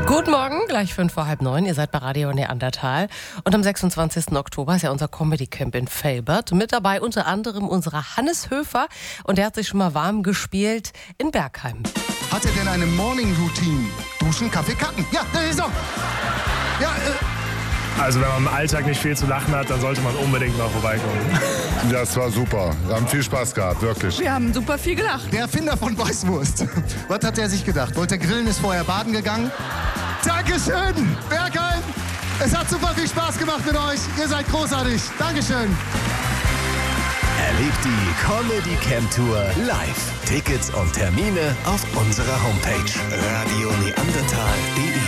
Guten Morgen, gleich 8:55. Ihr seid bei Radio Neandertal. Und am 26. Oktober ist ja unser Comedy Camp in Velbert. Mit dabei unter anderem unserer Hannes Höfer. Und der hat sich schon mal warm gespielt in Bergheim. Hat er denn eine Morning Routine? Duschen, Kaffee, kacken. Ja, so. Ja, Also wenn man im Alltag nicht viel zu lachen hat, dann sollte man unbedingt mal vorbeikommen. Das war super. Wir haben viel Spaß gehabt, wirklich. Wir haben super viel gelacht. der Erfinder von Weißwurst. Was hat er sich gedacht? Wollte er grillen, ist vorher baden gegangen? Dankeschön, Bergheim. Es hat super viel Spaß gemacht mit euch. Ihr seid großartig. Dankeschön. Erlebt die Comedy Camp Tour live. Tickets und Termine auf unserer Homepage radioneandertal.de.